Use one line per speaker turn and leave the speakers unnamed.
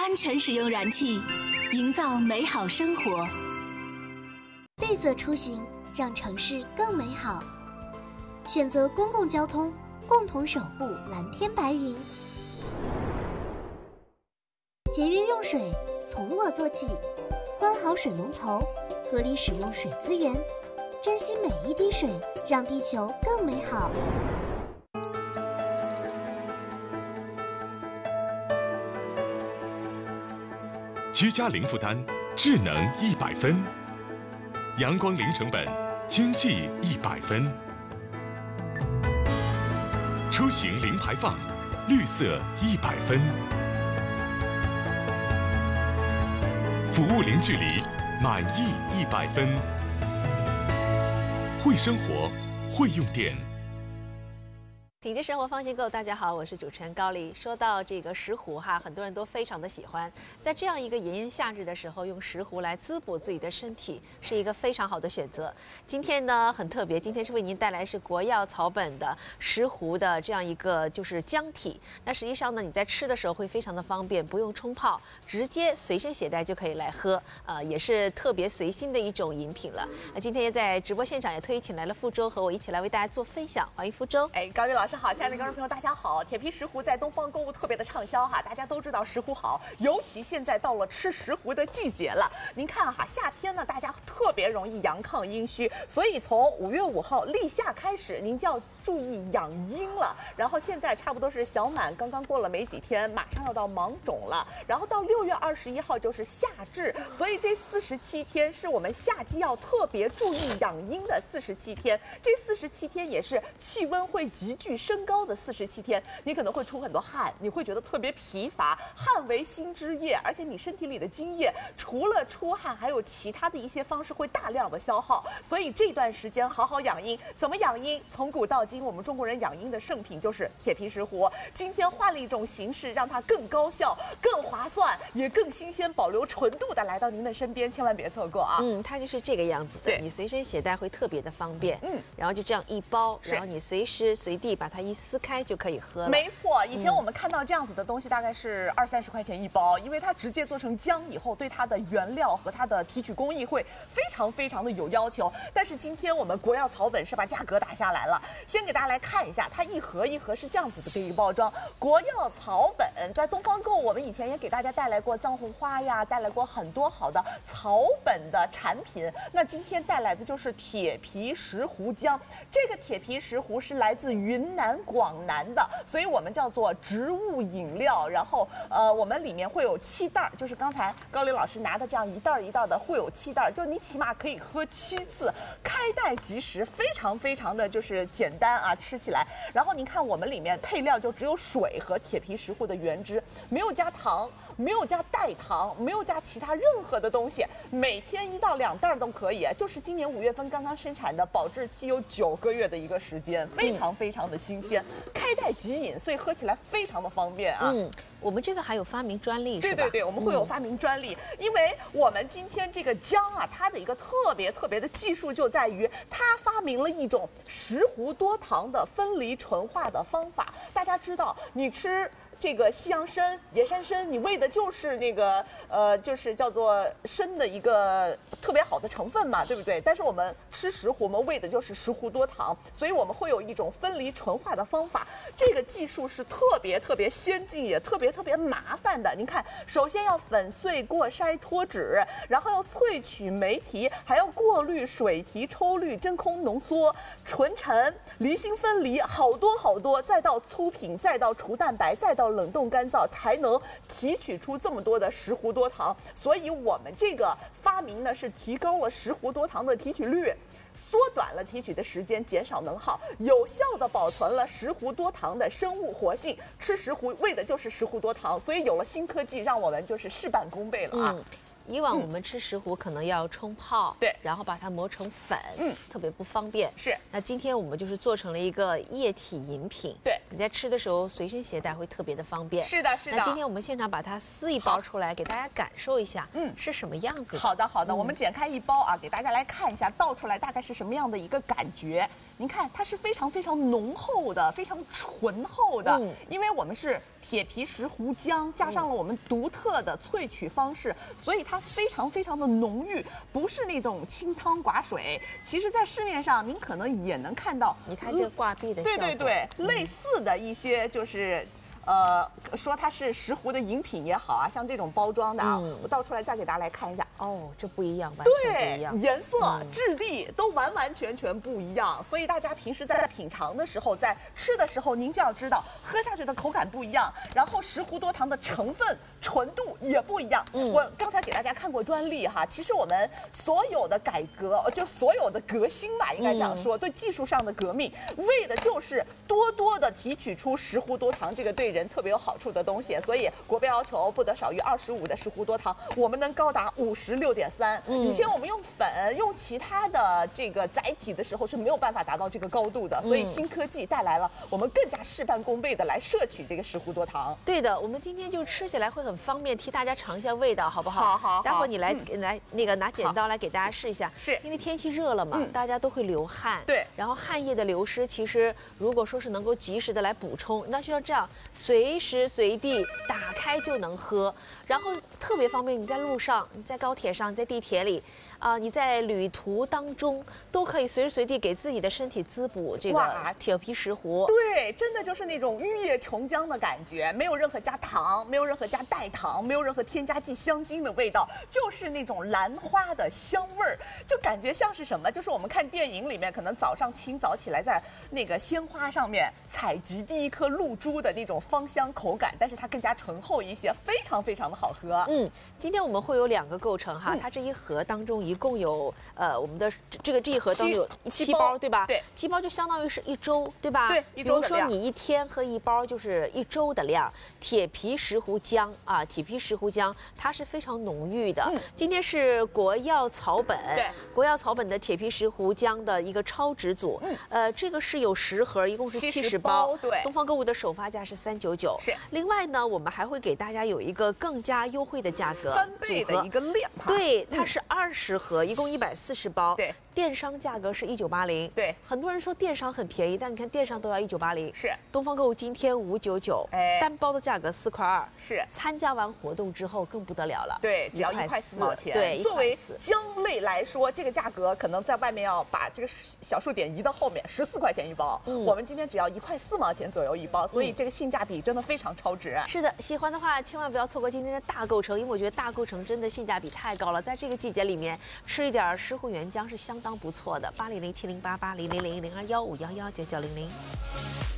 安全使用燃气，营造美好生活。
绿色出行，让城市更美好。选择公共交通，共同守护蓝天白云。节约用水，从我做起。关好水龙头，合理使用水资源，珍惜每一滴水，让地球更美好。
居家零负担，智能100分；阳光零成本，经济100分；出行零排放，绿色100分；服务零距离，满意100分。会生活，会用电。
品质生活方兴购，大家好，我是主持人高丽。说到这个石斛哈，很多人都非常的喜欢，在这样一个炎炎夏日的时候，用石斛来滋补自己的身体，是一个非常好的选择。今天呢很特别，今天是为您带来是国药草本的石斛的这样一个就是浆体。那实际上呢，你在吃的时候会非常的方便，不用冲泡，直接随身携带就可以来喝，也是特别随心的一种饮品了。那今天在直播现场也特意请来了傅周和我一起来为大家做分享，欢迎傅周。
高丽老师好，亲爱的观众朋友大家好。铁皮石斛在东方购物特别的畅销哈，大家都知道石斛好，尤其现在到了吃石斛的季节了。您看哈，夏天呢大家特别容易阳亢阴虚，所以从5月5号立夏开始，您就要注意养阴了。然后现在差不多是小满刚刚过了没几天，马上要到芒种了，然后到6月21号就是夏至，所以这47天是我们夏季要特别注意养阴的47天。这47天也是气温会急剧升高的47天，你可能会出很多汗，你会觉得特别疲乏，汗为心之液，而且你身体里的津液除了出汗，还有其他的一些方式会大量的消耗，所以这段时间好好养阴。怎么养阴？从古到今，我们中国人养阴的圣品就是铁皮石斛。今天换了一种形式，让它更高效、更划算，也更新鲜，保留纯度的来到您的身边，千万别错过啊！
它就是这个样子的，对，你随身携带会特别的方便。然后就这样一包，然后你随时随地把它一撕开就可以喝了。
没错，以前我们看到这样子的东西大概是20-30块钱一包，因为它直接做成浆以后，对它的原料和它的提取工艺会非常的有要求。但是今天我们国药草本是把价格打下来了，先给大家来看一下，它一盒一盒是这样子的这一包装。国药草本在东方购，我们以前也给大家带来过藏红花呀，带来过很多好的草本的产品。那今天带来的就是铁皮石斛浆，这个铁皮石斛是来自云南、广南的，所以我们叫做植物饮料。然后我们里面会有7袋，就是刚才高丽老师拿的这样一袋一袋的，会有7袋，就你起码可以喝7次，开袋即食，非常的就是简单啊，吃起来。然后您看我们里面配料就只有水和铁皮石斛的原汁，没有加糖，没有加代糖，没有加其他任何的东西，每天1到2袋都可以，就是今年5月份刚刚生产的，保质期有9个月的一个时间，非常的新鲜，开袋即饮，所以喝起来非常的方便啊。
我们这个还有发明专利是吧？
对，我们会有发明专利，因为我们今天这个浆啊，它的一个特别的技术就在于它发明了一种石斛多糖的分离纯化的方法。大家知道，你吃这个西洋参、野山参，你喂的就是那个就是叫做参的一个特别好的成分嘛，对不对？但是我们吃石斛，我们喂的就是石斛多糖，所以我们会有一种分离纯化的方法。这个技术是特别先进，也特别麻烦的。您看，首先要粉碎、过筛、脱脂，然后要萃取酶提，还要过滤、水提、抽滤、真空浓缩、纯陈、离心分离，好多，再到粗品，再到除蛋白，再到冷冻干燥，才能提取出这么多的石斛多糖。所以我们这个发明呢，是提高了石斛多糖的提取率，缩短了提取的时间，减少能耗，有效的保存了石斛多糖的生物活性。吃石斛为的就是石斛多糖，所以有了新科技，让我们就是事半功倍了啊。
以往我们吃石斛可能要冲泡，
对，
然后把它磨成粉，特别不方便。
是，
那今天我们就是做成了一个液体饮品，
对，
你在吃的时候随身携带会特别的方便。
是的。
那今天我们现场把它撕一包出来，给大家感受一下，是什么样子的。
好的，我们剪开一包啊，给大家来看一下，倒出来大概是什么样的一个感觉。 您看它是非常非常浓厚的，非常醇厚的，因为我们是铁皮石斛姜加上了我们独特的萃取方式，所以它非常非常的浓郁，不是那种清汤寡水。其实，在市面上您可能也能看到，
你看这个挂壁的效果，
对，类似的一些就是。说它是石斛的饮品也好啊，像这种包装的啊，我倒出来再给大家来看一下。
哦，这不一样，完全不一样，
颜色、质地都完完全全不一样。所以大家平时在品尝的时候，在吃的时候，您就要知道，喝下去的口感不一样，然后石斛多糖的成分、纯度也不一样。我刚才给大家看过专利哈，其实我们所有的改革，就所有的革新吧，应该这样说，对技术上的革命，为的就是多多的提取出石斛多糖这个对人特别有好处的东西，所以国标要求不得少于25的石斛多糖，我们能高达56.3。以前我们用粉、用其他的这个载体的时候是没有办法达到这个高度的，所以新科技带来了我们更加事半功倍的来摄取这个石斛多糖。
对的，我们今天就吃起来会很方便，替大家尝一下味道，好不好？
好。
待会儿你来那个拿剪刀来给大家试一下，
是
因为天气热了嘛，大家都会流汗，
对，
然后汗液的流失，其实如果说是能够及时的来补充，那就要这样随时随地打开就能喝，然后特别方便。你在路上，你在高铁上，你在地铁里，你在旅途当中都可以随时随地给自己的身体滋补这个铁皮石斛。
对，真的就是那种玉液琼浆的感觉，没有任何加糖，没有任何加代糖，没有任何添加剂香精的味道，就是那种兰花的香味儿，就感觉像是什么？就是我们看电影里面，可能早上清早起来在那个鲜花上面采集第一颗露珠的那种芳香口感，但是它更加醇厚一些，非常非常的好喝。
今天我们会有2个构成哈，它这一盒当中一共有我们的这一盒当中有7包，对吧？
对
，7包就相当于是1周，对吧？
对，1周的量。
比如说你1天喝1包，就是1周的量。铁皮石斛姜啊，铁皮石斛姜它是非常浓郁的。今天是国药草本，
对，
国药草本的铁皮石斛姜的一个超值组。这个是有10盒，一共是70包。
对，
东方购物的首发价是399。
是。
另外呢，我们还会给大家有一个更加优惠的价格
，3倍的一个量。
对，它是20盒，一共140包。
对。
电商价格是1980，
对，
很多人说电商很便宜，但你看电商都要1980，
是。
东方购物今天599，单包的价格4块2，
是。
参加完活动之后更不得了了，
对，只要1块4毛钱。
对，
作为姜类来说，这个价格可能在外面要把这个小数点移到后面，14块钱1包，我们今天只要1块4毛钱左右1包，所以这个性价比真的非常超值。
是的，喜欢的话千万不要错过今天的大购城，因为我觉得大购城真的性价比太高了，在这个季节里面吃一点石斛原浆是相当不错的。800708800021511999900。